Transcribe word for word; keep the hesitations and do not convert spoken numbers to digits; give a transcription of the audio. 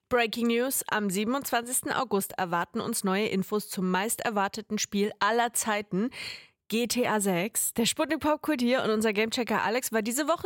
Breaking News: Am siebenundzwanzigsten August erwarten uns neue Infos zum meist erwarteten Spiel aller Zeiten, G T A sechs. Der Sputnik Popkult hier und unser Gamechecker Alex war diese Woche